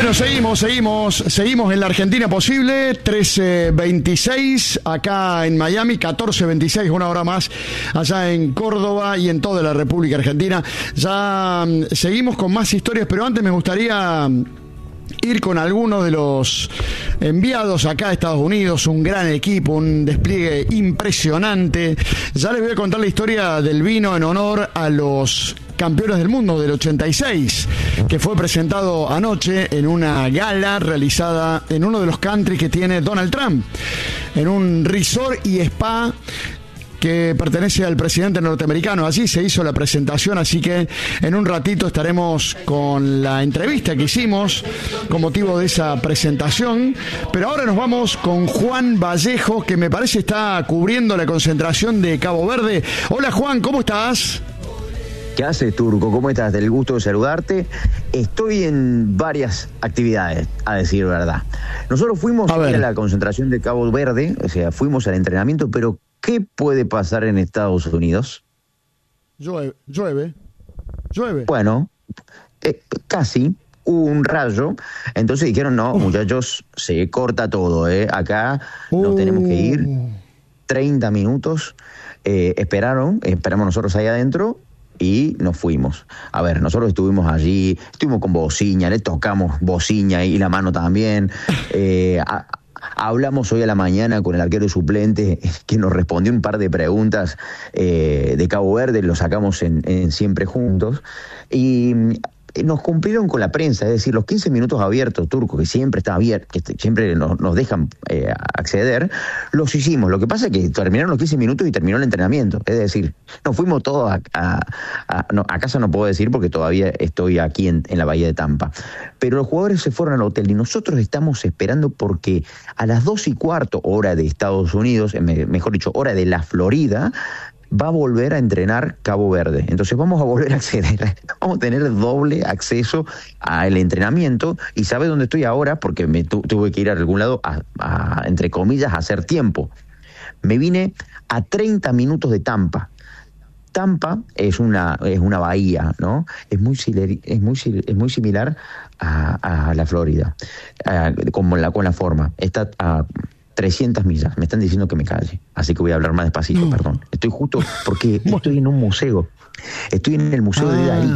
Bueno, seguimos en la Argentina posible, 13:26 acá en Miami, 14:26, una hora más allá en Córdoba y en toda la República Argentina. Ya seguimos con más historias, pero antes me gustaría ir con algunos de los enviados acá a Estados Unidos, un gran equipo, un despliegue impresionante. Ya les voy a contar la historia del vino en honor a los campeones del mundo del 86, que fue presentado anoche en una gala realizada en uno de los country que tiene Donald Trump, en un resort y spa que pertenece al presidente norteamericano. Allí se hizo la presentación, así que en un ratito estaremos con la entrevista que hicimos con motivo de esa presentación. Pero ahora nos vamos con Juan Vallejo, que me parece está cubriendo la concentración de Cabo Verde. Hola Juan, ¿cómo estás? ¿Qué haces, Turco? ¿Cómo estás? Del gusto de saludarte. Estoy en varias actividades, a decir verdad. Nosotros fuimos a la concentración de Cabo Verde, o sea, fuimos al entrenamiento, pero ¿qué puede pasar en Estados Unidos? Llueve. Bueno, casi hubo un rayo, entonces dijeron, no, muchachos, se corta todo, acá nos tenemos que ir, 30 minutos, esperamos nosotros ahí adentro, y nos fuimos. A ver, nosotros estuvimos allí, estuvimos con bocina, le tocamos bocina y la mano también. Hablamos hoy a la mañana con el arquero suplente que nos respondió un par de preguntas de Cabo Verde, lo sacamos en Siempre Juntos, y nos cumplieron con la prensa, es decir, los 15 minutos abiertos, Turco, que siempre está abierto, que siempre nos dejan acceder, los hicimos. Lo que pasa es que terminaron los 15 minutos y terminó el entrenamiento, es decir, nos fuimos todos a casa, no puedo decir porque todavía estoy aquí en la bahía de Tampa, pero los jugadores se fueron al hotel y nosotros estamos esperando porque a las 2:15 hora de Estados Unidos, mejor dicho, hora de la Florida, va a volver a entrenar Cabo Verde. Entonces vamos a volver a acceder, vamos a tener doble acceso al entrenamiento. Y ¿sabe dónde estoy ahora? Porque me tuve que ir a algún lado entre comillas, a hacer tiempo. Me vine a 30 minutos de Tampa. Tampa es una bahía, ¿no? Es muy similar a la Florida, con la forma. Está a 300 millas. Me están diciendo que me calle, así que voy a hablar más despacito, perdón. Estoy justo porque estoy en un museo. Estoy en el museo de Dalí.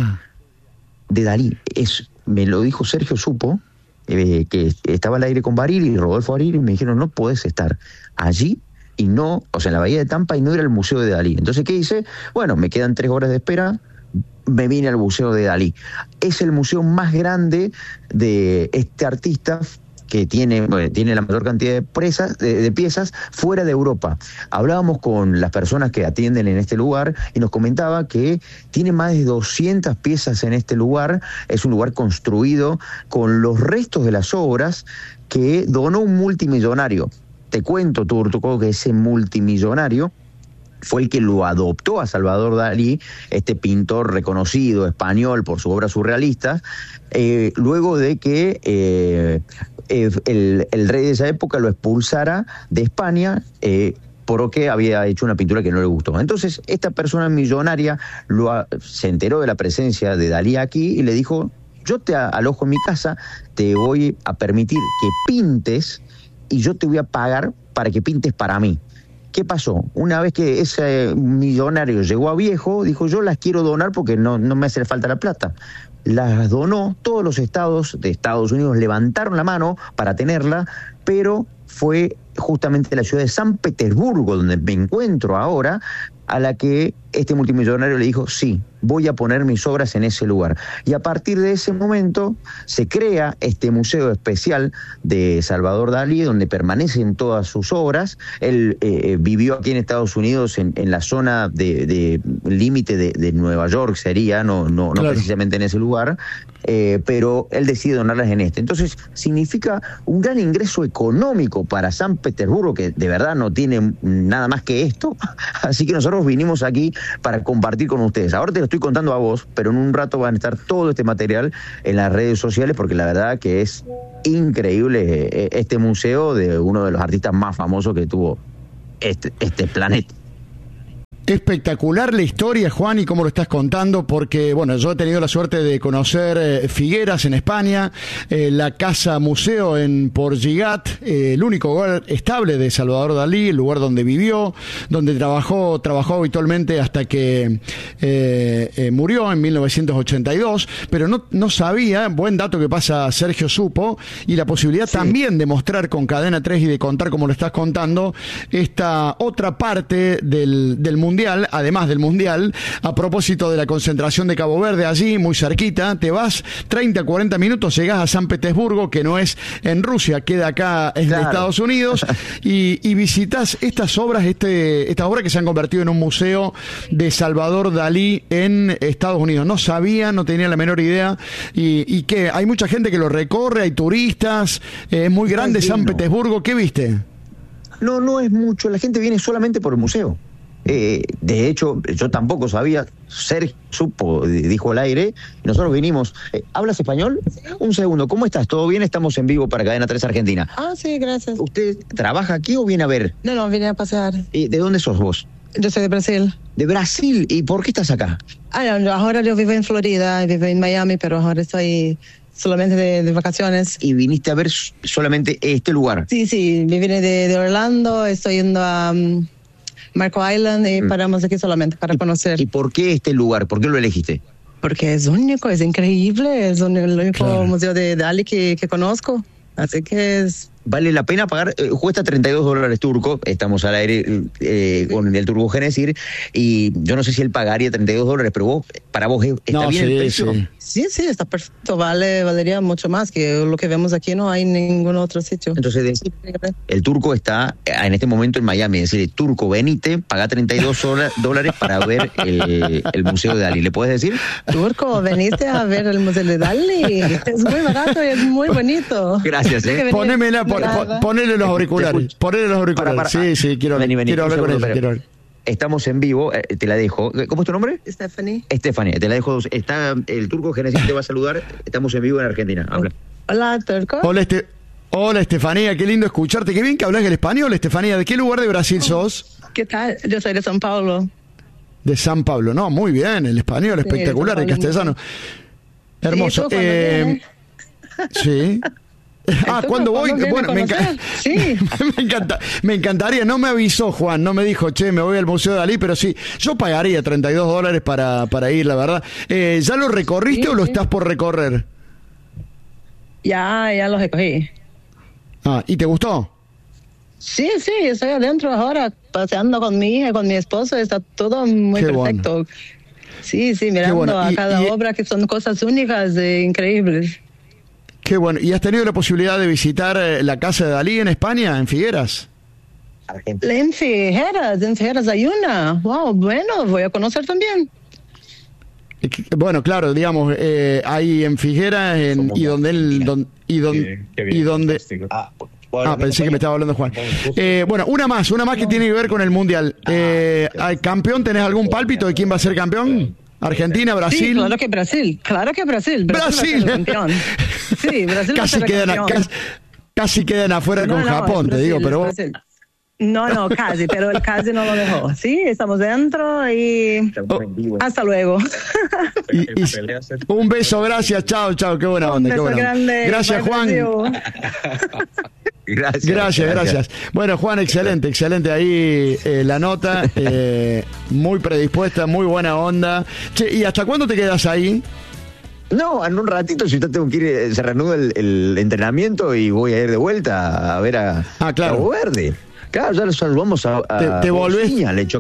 De Dalí. Me lo dijo Sergio Supo, que estaba al aire con Baril y Rodolfo Baril, y me dijeron, no podés estar allí y no, o sea, en la bahía de Tampa y no ir al museo de Dalí. Entonces, ¿qué hice? Bueno, me quedan 3 horas de espera, me vine al museo de Dalí. Es el museo más grande de este artista, que tiene la mayor cantidad de piezas fuera de Europa. Hablábamos con las personas que atienden en este lugar y nos comentaba que tiene más de 200 piezas en este lugar. Es un lugar construido con los restos de las obras que donó un multimillonario. Te cuento, Turco, que ese multimillonario fue el que lo adoptó a Salvador Dalí, este pintor reconocido español por sus obras surrealistas, luego de que el rey de esa época lo expulsara de España porque había hecho una pintura que no le gustó. Entonces, esta persona millonaria se enteró de la presencia de Dalí aquí y le dijo, yo te alojo en mi casa, te voy a permitir que pintes y yo te voy a pagar para que pintes para mí. ¿Qué pasó? Una vez que ese millonario llegó a viejo, dijo, yo las quiero donar porque no me hace falta la plata. Las donó, todos los estados de Estados Unidos levantaron la mano para tenerla, pero fue justamente la ciudad de San Petersburgo, donde me encuentro ahora, a la que este multimillonario le dijo, sí, voy a poner mis obras en ese lugar. Y a partir de ese momento se crea este museo especial de Salvador Dalí, donde permanecen todas sus obras. Él vivió aquí en Estados Unidos, en la zona de límite de Nueva York, sería, no claro, precisamente en ese lugar, pero él decide donarlas en este. Entonces significa un gran ingreso económico para San Petersburgo, que de verdad no tiene nada más que esto. Así que nosotros vinimos aquí para compartir con ustedes. Ahora te lo estoy contando a vos, pero en un rato van a estar todo este material en las redes sociales, porque la verdad que es increíble este museo de uno de los artistas más famosos que tuvo este planeta. Espectacular la historia, Juan, y cómo lo estás contando, porque, bueno, yo he tenido la suerte de conocer Figueras en España, la Casa Museo en Portgigat, el único lugar estable de Salvador Dalí, el lugar donde vivió, donde trabajó habitualmente hasta que murió en 1982, pero no sabía, buen dato que pasa Sergio supo, y la posibilidad también de mostrar con Cadena 3 y de contar, como lo estás contando, esta otra parte del Mundial, además del Mundial, a propósito de la concentración de Cabo Verde, allí muy cerquita, te vas 30, 40 minutos, llegás a San Petersburgo, que no es en Rusia, queda acá en Estados Unidos, y visitas estas obras que se han convertido en un museo de Salvador Dalí en Estados Unidos. No sabía, no tenía la menor idea, y que hay mucha gente que lo recorre, hay turistas, es muy grande San Petersburgo. ¿Qué viste? No es mucho, la gente viene solamente por el museo. De hecho, yo tampoco sabía, Sergio supo, dijo al aire, nosotros vinimos. ¿Hablas español? Sí. Un segundo, ¿cómo estás? ¿Todo bien? Estamos en vivo para Cadena 3 Argentina. Sí, gracias. ¿Usted trabaja aquí o viene a ver? No, vine a pasear. ¿De dónde sos vos? Yo soy de Brasil. ¿De Brasil? ¿Y por qué estás acá? Ahora yo vivo en Florida, vivo en Miami, pero ahora estoy solamente de vacaciones. ¿Y viniste a ver solamente este lugar? Sí, me vine de Orlando, estoy yendo a Marco Island y paramos aquí solamente para conocer. ¿Y por qué este lugar? ¿Por qué lo elegiste? Porque es único, es increíble, es el único museo de Dalí que conozco, así que vale la pena pagar. Cuesta $32 turcos, estamos al aire con el Turbo Genesir, y yo no sé si él pagaría $32, pero para vos está bien el precio. Sí, está perfecto, valería mucho más que lo que vemos aquí, no hay ningún otro sitio. Entonces, el turco está en este momento en Miami, es decir, turco, venite, paga $32 para ver el Museo de Dalí. ¿Le puedes decir? Turco, veniste a ver el Museo de Dalí, es muy barato y es muy bonito. Gracias, ponele los auriculares. Sí, quiero hablar con él. Estamos en vivo, te la dejo. ¿Cómo es tu nombre? Stephanie, te la dejo. Está el Turco Genesis, te va a saludar. Estamos en vivo en Argentina. Habla. Hola, Turco. Hola, Estefanía, qué lindo escucharte. Qué bien que hablas el español, Estefanía. ¿De qué lugar de Brasil sos? ¿Qué tal? Yo soy de São Paulo. De San Pablo, no, muy bien, el español espectacular, el castellano. Hermoso. Sí. Cuando voy, bueno, me encantaría, no me avisó Juan, no me dijo, me voy al Museo de Dalí, pero sí, yo pagaría $32 para ir, la verdad. ¿Ya lo recorriste o lo estás por recorrer? Ya lo recorrí. ¿Y te gustó? Sí, estoy adentro ahora, paseando con mi hija, con mi esposo, está todo muy perfecto. Bueno. Sí, mirando a cada obra, que son cosas únicas e increíbles. Qué bueno. ¿Y has tenido la posibilidad de visitar la casa de Dalí en España, en Figueras? En Figueras hay una. Wow, bueno, voy a conocer también. Bueno, claro, digamos, hay en Figueras pensé que me estaba hablando Juan. Bueno, una más que tiene que ver con el Mundial. ¿Campeón? ¿Tenés algún pálpito de quién va a ser campeón? ¿Argentina, Brasil? Sí, claro que Brasil. Brasil. Campeón. Sí, Brasil casi quedan afuera con Japón, Brasil, te digo, pero Brasil. No, casi, pero el casi no lo dejó. Sí, estamos dentro y hasta luego. Un beso, gracias, chao, qué buena onda. Un beso grande. Gracias, Juan. Gracias. Bueno, Juan, excelente ahí la nota, muy predispuesta, muy buena onda. ¿Y hasta cuándo te quedas ahí? No, en un ratito, si yo tengo que ir, se reanuda el entrenamiento y voy a ir de vuelta a ver a Cabo Verde. Claro, ya nos vamos a te volvés.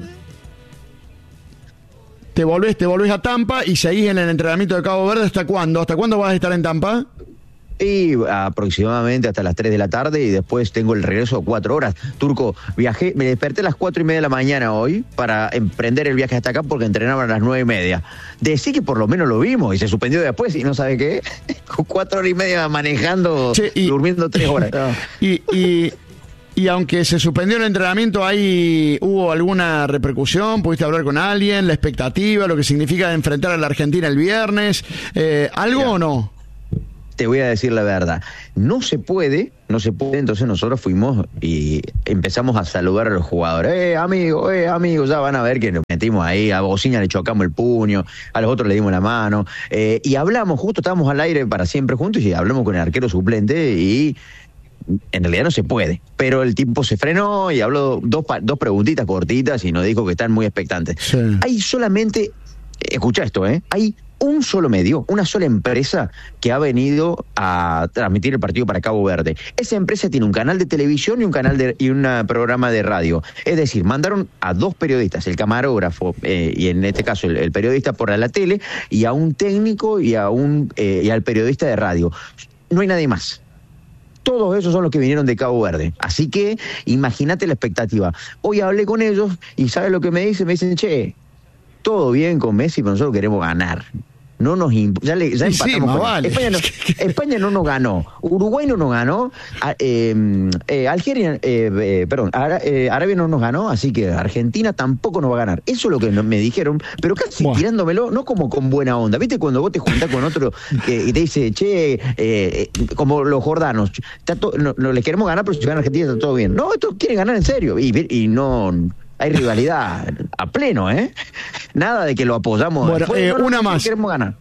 Te volvés a Tampa y seguís en el entrenamiento de Cabo Verde. ¿Hasta cuándo? ¿Hasta cuándo vas a estar en Tampa? Y aproximadamente hasta las 3 de la tarde y después tengo el regreso a 4 horas. Turco, me desperté a las 4:30 de la mañana hoy para emprender el viaje hasta acá porque entrenaban a las 9:30. Decí que por lo menos lo vimos y se suspendió después y no sabe qué. 4 horas y media manejando, durmiendo 3 horas. No. Y aunque se suspendió el entrenamiento, ¿hubo alguna repercusión? ¿Pudiste hablar con alguien? ¿La expectativa? ¿Lo que significa enfrentar a la Argentina el viernes? ¿Algo o no? te voy a decir la verdad. No se puede, entonces nosotros fuimos y empezamos a saludar a los jugadores. Amigo, ya van a ver que nos metimos ahí, a Bociña le chocamos el puño, a los otros le dimos la mano, y hablamos, justo estábamos al aire para siempre juntos, y hablamos con el arquero suplente, y en realidad no se puede, pero el tipo se frenó y habló dos preguntitas cortitas y nos dijo que están muy expectantes. Sí. Hay solamente, escucha esto, hay un solo medio, una sola empresa que ha venido a transmitir el partido para Cabo Verde. Esa empresa tiene un canal de televisión y un programa de radio. Es decir, mandaron a 2 periodistas, el camarógrafo y en este caso el periodista por la tele, y a un técnico y al periodista de radio. No hay nadie más. Todos esos son los que vinieron de Cabo Verde. Así que imagínate la expectativa. Hoy hablé con ellos y ¿sabes lo que me dicen? Me dicen, che, todo bien con Messi, pero nosotros queremos ganar. No nos ya empatamos. Sí, vale. España no nos ganó, Uruguay no nos ganó, Arabia no nos ganó, así que Argentina tampoco nos va a ganar. Eso es lo que me dijeron, pero casi tirándomelo, no como con buena onda. ¿Viste cuando vos te juntás con otro y te dice, che, como los jordanos, no les queremos ganar, pero si gana Argentina está todo bien? No, estos quieren ganar en serio, y no... Hay rivalidad a pleno, Nada de que lo apoyamos. Bueno, una más. Queremos ganar.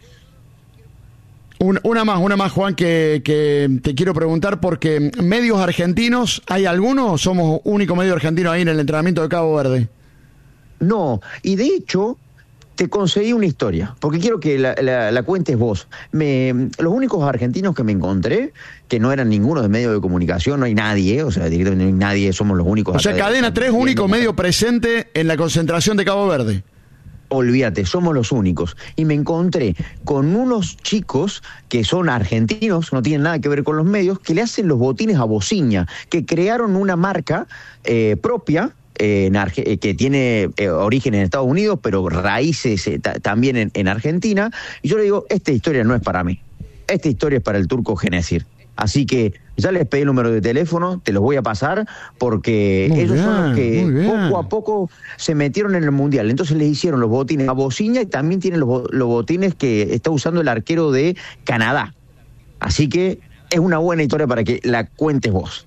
Una más, Juan, que te quiero preguntar, porque medios argentinos, ¿hay alguno o somos único medio argentino ahí en el entrenamiento de Cabo Verde? No, y de hecho... te conseguí una historia, porque quiero que la cuentes vos. Los únicos argentinos que me encontré, que no eran ninguno de medios de comunicación, no hay nadie, o sea, directamente no hay nadie, somos los únicos. O sea, Cadena 3, único medio presente en la concentración de Cabo Verde. Olvídate, somos los únicos. Y me encontré con unos chicos que son argentinos, no tienen nada que ver con los medios, que le hacen los botines a Bociña, que crearon una marca propia, que tiene origen en Estados Unidos, pero raíces también en Argentina. Y yo le digo, esta historia no es para mí, esta historia es para el Turco Genesir. Así que ya les pedí el número de teléfono, te los voy a pasar, porque ellos son los que poco a poco se metieron en el Mundial. Entonces les hicieron los botines a Bociña, y también tienen los botines que está usando el arquero de Canadá. Así que es una buena historia para que la cuentes vos.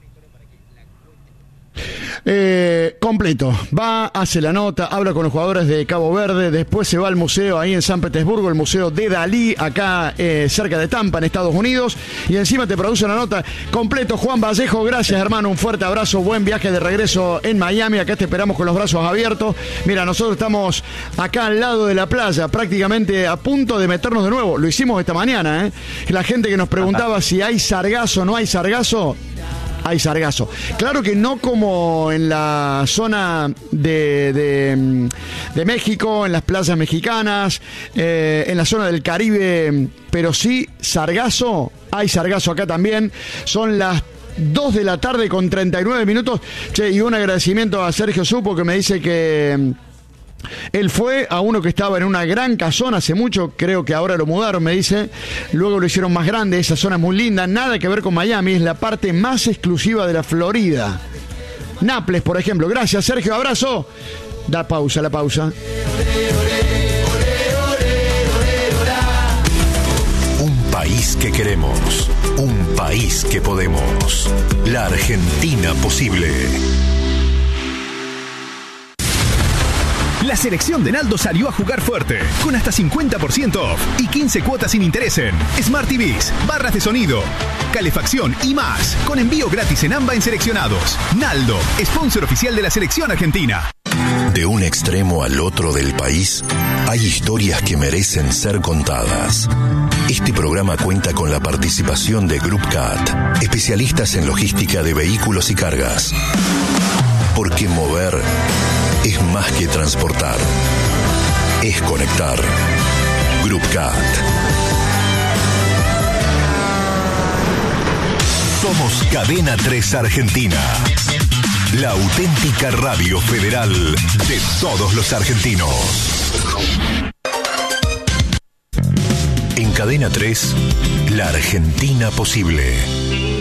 Completo, hace la nota, habla con los jugadores de Cabo Verde, después se va al museo ahí en San Petersburgo, el museo de Dalí, acá cerca de Tampa, en Estados Unidos, y encima te produce una nota. Completo, Juan Vallejo, gracias hermano, un fuerte abrazo, buen viaje de regreso en Miami, acá te esperamos con los brazos abiertos. Mira, nosotros estamos acá al lado de la playa, prácticamente a punto de meternos de nuevo, lo hicimos esta mañana, La gente que nos preguntaba si hay sargazo o no hay sargazo, hay sargazo. Claro que no como en la zona de México, en las playas mexicanas, en la zona del Caribe, pero sí sargazo, hay sargazo acá también. Son las 2 de la tarde con 39 minutos. Che, y un agradecimiento a Sergio Supo, que me dice que él fue a uno que estaba en una gran casona hace mucho, creo que ahora lo mudaron, me dice, luego lo hicieron más grande, esa zona es muy linda, nada que ver con Miami, es la parte más exclusiva de la Florida. Naples, por ejemplo. Gracias, Sergio, abrazo. La pausa. Un país que queremos, un país que podemos. La Argentina posible. La selección de Naldo salió a jugar fuerte, con hasta 50% off y 15 cuotas sin interés en Smart TVs, barras de sonido, calefacción y más, con envío gratis en AMBA en seleccionados. Naldo, sponsor oficial de la selección argentina. De un extremo al otro del país, hay historias que merecen ser contadas. Este programa cuenta con la participación de Group CAT, especialistas en logística de vehículos y cargas. Porque mover es más que transportar, es conectar. Group CAT. Somos Cadena 3 Argentina, la auténtica radio federal de todos los argentinos. En Cadena 3, la Argentina posible.